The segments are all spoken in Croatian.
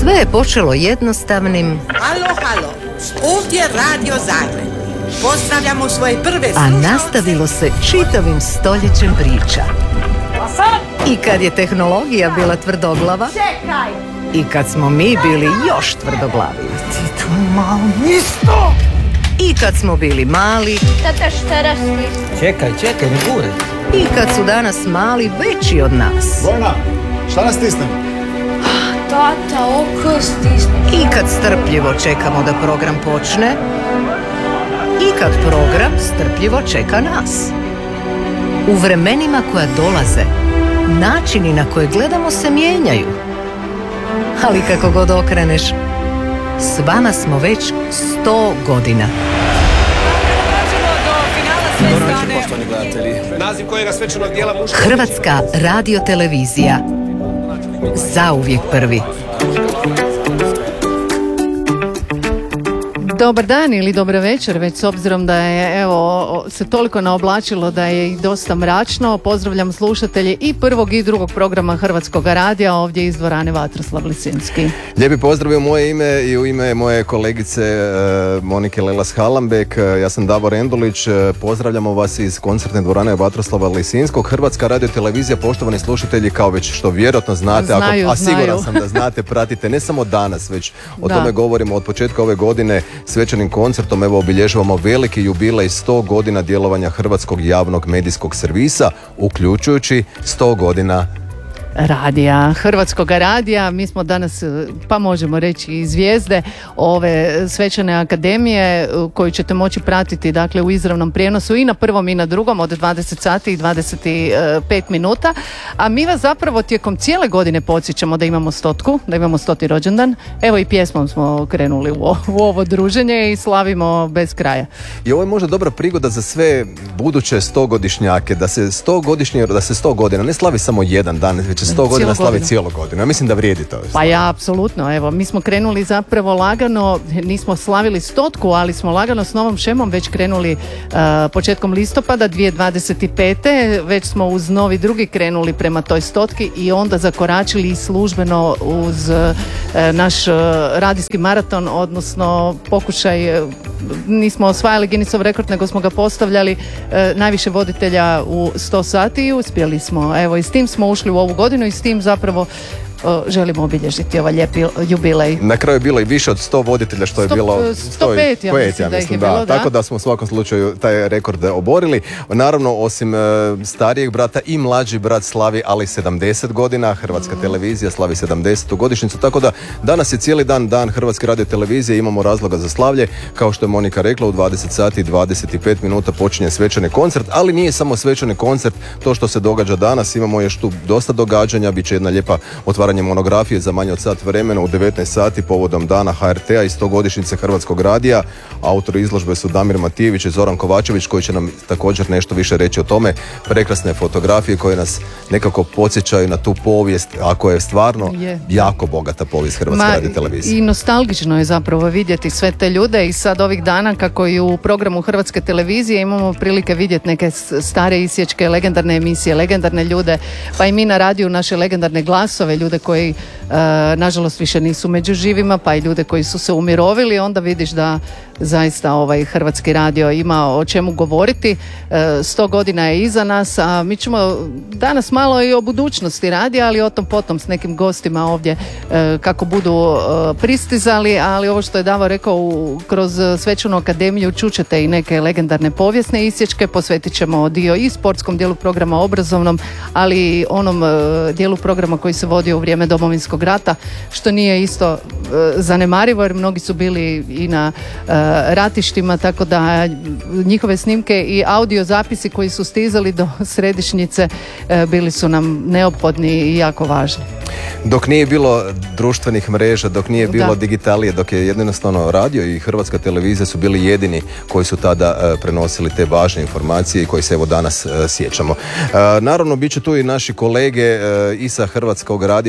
Sve je počelo jednostavnim... Halo, ovdje Radio Zagreb. Pozdravljamo svoje prve slušalce. A nastavilo se čitavim stoljećem priča. I kad je tehnologija bila tvrdoglava, i kad smo mi bili još tvrdoglavi. Ti tu malo isto! I kad smo bili mali. Tata, šta rastiš? Čekaj, ne gure. I kad su danas mali veći od nas. Vojna, šta nas stisnem? Tata, oko stisnem. I kad strpljivo čekamo da program počne. I kad program strpljivo čeka nas. U vremenima koja dolaze, načini na koje gledamo se mijenjaju. Ali kako god okreneš, s vama smo već 100 godina. Hrvatska radiotelevizija. Zauvijek prvi. Dobar dan ili dobra večer, već s obzirom da je se toliko naoblačilo da je i dosta mračno. Pozdravljam slušatelje i prvog i drugog programa Hrvatskog radija ovdje iz dvorane Vatroslav Lisinski. Lijepi pozdrav u moje ime i u ime moje kolegice Monike Lelas-Halambek. Ja sam Davor Endulić. Pozdravljamo vas iz koncertne dvorane Vatroslava Lisinskog. Hrvatska radiotelevizija, poštovani slušatelji, kao već što vjerojatno znate, a siguran sam da znate, pratite ne samo danas, već o tome govorimo od početka ove godine. Svečanim koncertom obilježavamo veliki jubilej 100 godina djelovanja Hrvatskog javnog medijskog servisa, uključujući 100 godina radija, Hrvatskog radija. Mi smo danas, pa možemo reći, i zvijezde ove svečane akademije koju ćete moći pratiti dakle u izravnom prijenosu i na prvom i na drugom od 20 sati i 25 minuta. A mi vas zapravo tijekom cijele godine podsjećamo da imamo 100, da imamo 100. rođendan. Evo i pjesmom smo krenuli u ovo druženje i slavimo bez kraja. I ovo je možda dobra prigoda za sve buduće 100-godišnjake, da se 100 godina ne slavi samo jedan dan, već 100 godina slavi cijelu godinu. Ja mislim da vrijedi to. Pa ja, apsolutno. Evo, mi smo krenuli zapravo lagano, nismo slavili 100, ali smo lagano s novom šemom već krenuli početkom listopada 2025. Već smo uz novi drugi krenuli prema toj 100 i onda zakoračili službeno uz naš radijski maraton, odnosno pokušaj, nismo osvajali Guinnessov rekord, nego smo ga postavljali najviše voditelja u 100 sati i uspjeli smo. Evo, i s tim smo ušli u ovu godinu i s tim zapravo želimo obilježiti ovaj lijepi jubilej. Na kraju je bilo i više od 100 voditelja, što je bilo 105, ja mislim da. Tako da smo u svakom slučaju taj rekord oborili. Naravno, osim starijeg brata i mlađi brat slavi, ali 70 godina. Hrvatska televizija slavi 70. godišnjicu, tako da danas je cijeli dan Hrvatske radiotelevizije, imamo razloga za slavlje. Kao što je Monika rekla, u 20 sati i 25 minuta počinje svečani koncert, ali nije samo svečani koncert to što se događa danas, imamo još tu dosta događanja, bit će jedna lijepa otvaranje monografije za manje od sat vremena u 19 sati povodom dana HRT-a i 100-godišnjice Hrvatskog radija. Autori izložbe su Damir Matijević i Zoran Kovačević, koji će nam također nešto više reći o tome. Prekrasne fotografije koje nas nekako podsjećaju na tu povijest, ako je stvarno jako bogata povijest Hrvatske radiotelevizije. I nostalgično je zapravo vidjeti sve te ljude i sad ovih dana kako i u programu Hrvatske televizije imamo prilike vidjeti neke stare isječke, legendarne emisije, legendarne ljude, pa i mi na radiju naše legendarne glasove, ljude koji nažalost više nisu među živima, pa i ljude koji su se umirovili, onda vidiš da zaista ovaj Hrvatski radio ima o čemu govoriti. 100 godina je iza nas, a mi ćemo danas malo i o budućnosti radija, ali o tom potom s nekim gostima ovdje kako budu pristizali, ali ovo što je Davo rekao, kroz svečanu akademiju čućete i neke legendarne povijesne isječke, posvetit ćemo dio i sportskom dijelu programa, obrazovnom, ali i onom dijelu programa koji se vodio u vrijeme Domovinskog rata, što nije isto zanemarivo, jer mnogi su bili i na ratištima, tako da njihove snimke i audio zapisi koji su stizali do središnjice bili su nam neophodni i jako važni. Dok nije bilo društvenih mreža, dok nije bilo digitalije, dok je jednostavno radio i Hrvatska televizija su bili jedini koji su tada prenosili te važne informacije i koji se evo danas sjećamo. Naravno, bit će tu i naši kolege i sa Hrvatskog radija i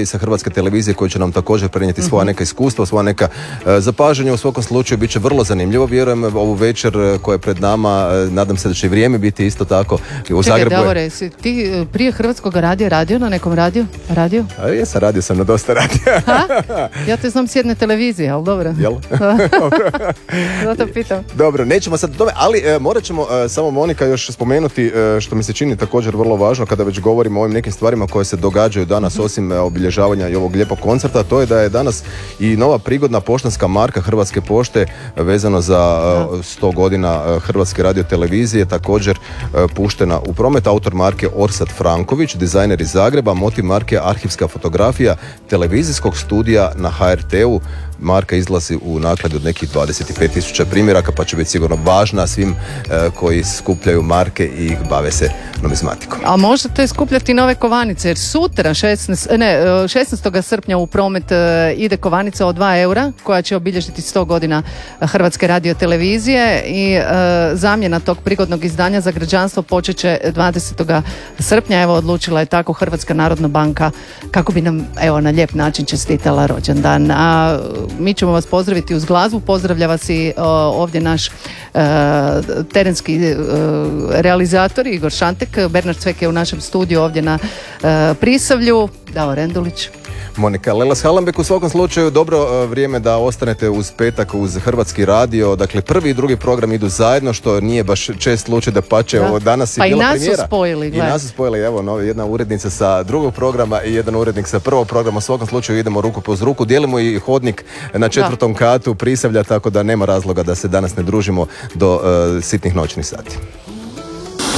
sa Hrvatske televizije koji će nam također prenijeti svoja neka iskustva, svoja neka zapažanja. U svakom slučaju bit će vrlo zanimljivo, vjerujem, ovu večer koja je pred nama, nadam se da će i vrijeme biti isto tako. U Zagrebu je... Davore, si ti prije Hrvatskog radija radio na nekom radiju? Jesam, radio sam na dosta radija. Ja te znam s jedne televizije, ali dobro. Jel? Zato pitam. Dobro, nećemo sad o tome, ali morat ćemo samo, Monika, još spomenuti što mi se čini također vrlo važno kada već govorimo o ovim nekim stvarima koje se događaju danas, osim obilježavanja i ovog lijepog koncerta, to je da je danas i nova prigodna poštanska marka Hrvatske pošte vezano za 100 godina Hrvatske radiotelevizije također puštena u promet. Autor marke Orsat Franković, dizajner iz Zagreba, motiv marke arhivska fotografija televizijskog studija na HRT-u. Marka izlazi u nakladi od nekih 25.000 primjeraka, pa će biti sigurno važna svim koji skupljaju marke i bave se numizmatikom. A možete skupljati nove kovanice, jer sutra 16. srpnja u promet ide kovanica od 2 eura koja će obilježiti 100 godina Hrvatske radiotelevizije i zamjena tog prigodnog izdanja za građanstvo počet će 20. srpnja. Evo, odlučila je tako Hrvatska narodna banka kako bi nam na lijep način čestitala rođendan. A mi ćemo vas pozdraviti uz glazbu. Pozdravlja vas i ovdje naš terenski realizator Igor Šantek. Bernard Cvek je u našem studiju ovdje na Prisavlju. Davor Rendulić. Monika Lelas-Halambek. U svakom slučaju dobro vrijeme da ostanete uz petak uz Hrvatski radio. Dakle, prvi i drugi program idu zajedno, što nije baš čest slučaj, da pače danas je bila premijera. Pa i nas su spojili. Evo, jedna urednica sa drugog programa i jedan urednik sa prvog programa. U svakom slučaju idemo ruku poz ruku. Dijelimo i hodnik na 4. katu Prisavlja, tako da nema razloga da se danas ne družimo do sitnih noćnih sati.